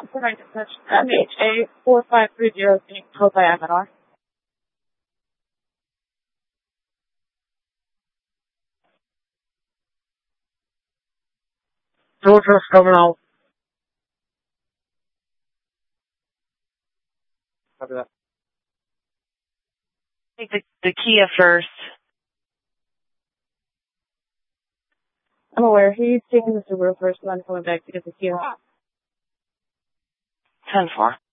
trying to touch MHA 4530 being towed by MNR. Georgia's coming out. Copy that. Take the Kia first. I'm aware. He's taking the Subaru first, and then coming back to get the Kia. 10-4.